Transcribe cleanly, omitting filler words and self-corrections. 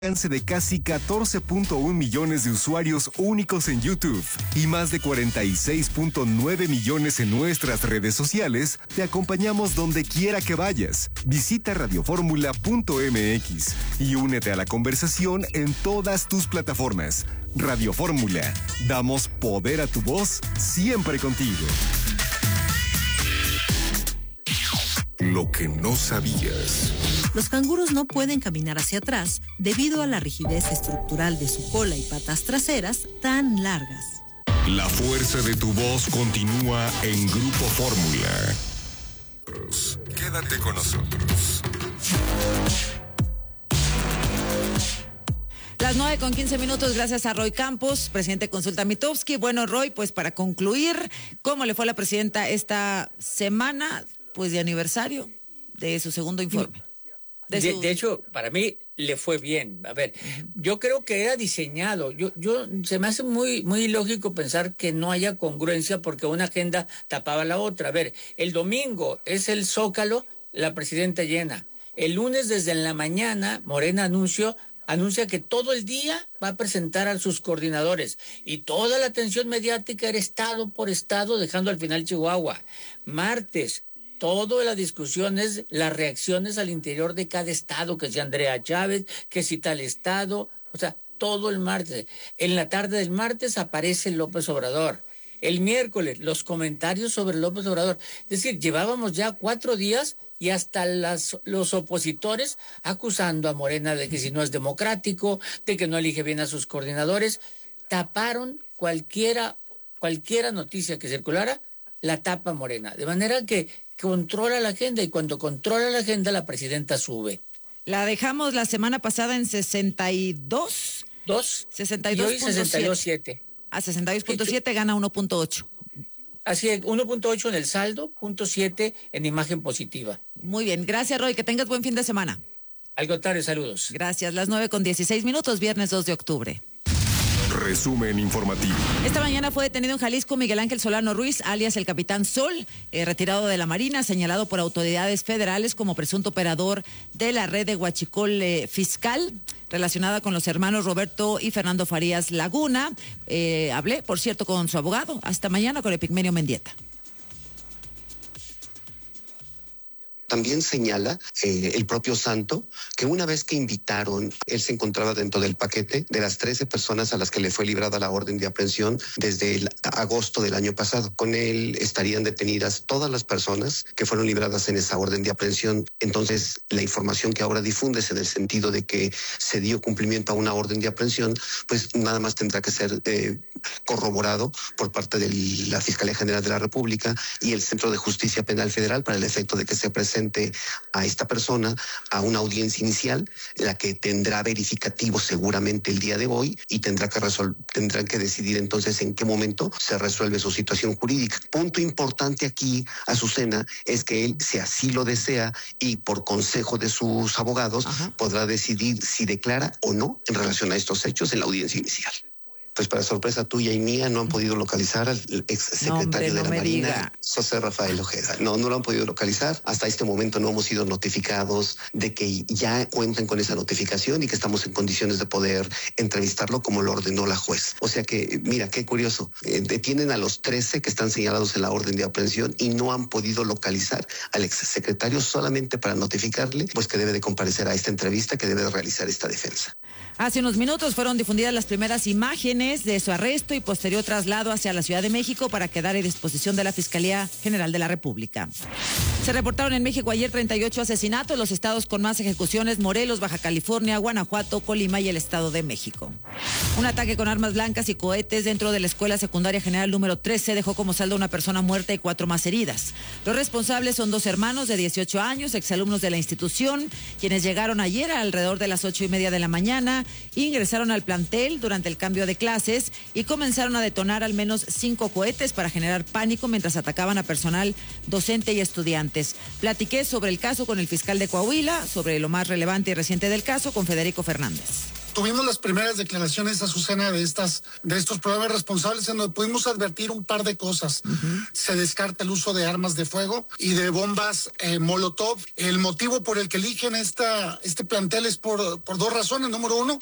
alcance de casi 14.1 millones de usuarios únicos en YouTube y más de 46.9 millones en nuestras redes sociales, te acompañamos donde quiera que vayas. Visita radioformula.mx y únete a la conversación en todas tus plataformas. Radio Fórmula, damos poder a tu voz, siempre contigo. Lo que no sabías. Los canguros no pueden caminar hacia atrás debido a la rigidez estructural de su cola y patas traseras tan largas. La fuerza de tu voz continúa en Grupo Fórmula. Quédate con nosotros. Las 9:15, gracias a Roy Campos, presidente de Consulta Mitofsky. Bueno, Roy, pues para concluir, ¿cómo le fue a la presidenta esta semana, pues de aniversario de su segundo informe? De hecho, para mí le fue bien. A ver, yo creo que era diseñado. Se me hace muy lógico pensar que no haya congruencia porque una agenda tapaba la otra. A ver, el domingo es el Zócalo, la presidenta llena. El lunes desde la mañana, Morena anuncia que todo el día va a presentar a sus coordinadores y toda la atención mediática era estado por estado, dejando al final Chihuahua. Martes, toda la discusión es las reacciones al interior de cada estado, que si Andrea Chávez, que si tal estado, o sea, todo el martes. En la tarde del martes aparece López Obrador. El miércoles, los comentarios sobre López Obrador. Es decir, llevábamos ya 4 días y hasta los opositores acusando a Morena de que si no es democrático, de que no elige bien a sus coordinadores. Taparon cualquiera noticia que circulara, la tapa Morena. De manera que controla la agenda y cuando controla la agenda la presidenta sube. La dejamos la semana pasada en 62. 62. Y hoy 62.7. A 62.7 gana 1.8. Así es, 1.8 en el saldo, 0.7 en imagen positiva. Muy bien, gracias Roy, que tengas buen fin de semana. Al contrario, saludos. Gracias, las 9:16, viernes 2 de octubre. Resumen informativo. Esta mañana fue detenido en Jalisco Miguel Ángel Solano Ruiz, alias el Capitán Sol, retirado de la Marina, señalado por autoridades federales como presunto operador de la red de huachicol fiscal, relacionada con los hermanos Roberto y Fernando Farías Laguna. Hablé, por cierto, con su abogado. Hasta mañana con Epigmenio Mendieta. También señala el propio Santo que una vez que invitaron, él se encontraba dentro del paquete de las 13 personas a las que le fue librada la orden de aprehensión desde el agosto del año pasado. Con él estarían detenidas todas las personas que fueron libradas en esa orden de aprehensión. Entonces, la información que ahora difundes en el sentido de que se dio cumplimiento a una orden de aprehensión, pues nada más tendrá que ser corroborado por parte de la Fiscalía General de la República y el Centro de Justicia Penal Federal para el efecto de que se presente a esta persona a una audiencia inicial, la que tendrá verificativo seguramente el día de hoy y tendrán que decidir entonces en qué momento se resuelve su situación jurídica. Punto importante aquí, Azucena, es que él, si así lo desea y por consejo de sus abogados, podrá decidir si declara o no en relación a estos hechos en la audiencia inicial. Pues para sorpresa tuya y mía no han podido localizar al ex secretario de la Marina, José Rafael Ojeda. No lo han podido localizar. Hasta este momento no hemos sido notificados de que ya cuentan con esa notificación y que estamos en condiciones de poder entrevistarlo como lo ordenó la juez. O sea que, mira, qué curioso. Detienen a los 13 que están señalados en la orden de aprehensión y no han podido localizar al ex secretario solamente para notificarle pues que debe de comparecer a esta entrevista, que debe de realizar esta defensa. Hace unos minutos fueron difundidas las primeras imágenes de su arresto y posterior traslado hacia la Ciudad de México para quedar a disposición de la Fiscalía General de la República. Se reportaron en México ayer 38 asesinatos, los estados con más ejecuciones: Morelos, Baja California, Guanajuato, Colima y el Estado de México. Un ataque con armas blancas y cohetes dentro de la Escuela Secundaria General número 13 dejó como saldo una persona muerta y 4 más heridas. Los responsables son 2 hermanos de 18 años, exalumnos de la institución, quienes llegaron ayer alrededor de las 8:30 de la mañana, ingresaron al plantel durante el cambio de clases y comenzaron a detonar al menos 5 cohetes para generar pánico mientras atacaban a personal docente y estudiantes. Platiqué sobre el caso con el fiscal de Coahuila, sobre lo más relevante y reciente del caso con Federico Fernández. Tuvimos las primeras declaraciones, Azucena, de estos programas responsables, en donde pudimos advertir un par de cosas. Se descarta el uso de armas de fuego y de bombas Molotov. El motivo por el que eligen este plantel es por dos razones. Número uno,